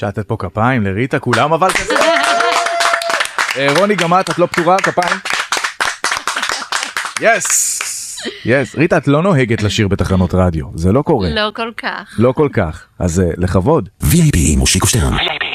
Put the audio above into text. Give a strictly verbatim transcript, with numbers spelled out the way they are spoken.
שטת פה כפיים לריטה, כולם אבל כזה. רוני, גם את, את לא פתורה, כפיים. יס! יס, ריטה, את לא נוהגת לשיר בתחנות רדיו, זה לא קורה. לא כל כך. לא כל כך, אז לכבוד. וי איי פי מושיקו שטרן.